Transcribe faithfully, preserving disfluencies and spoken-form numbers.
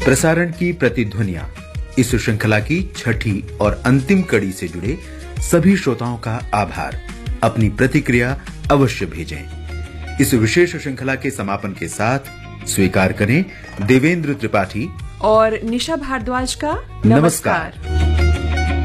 प्रसारण की प्रतिध्वनियां इस श्रृंखला की छठी और अंतिम कड़ी से जुड़े सभी श्रोताओं का आभार। अपनी प्रतिक्रिया अवश्य भेजें। इस विशेष श्रृंखला के समापन के साथ स्वीकार करें देवेंद्र त्रिपाठी और निशा भारद्वाज का नमस्कार।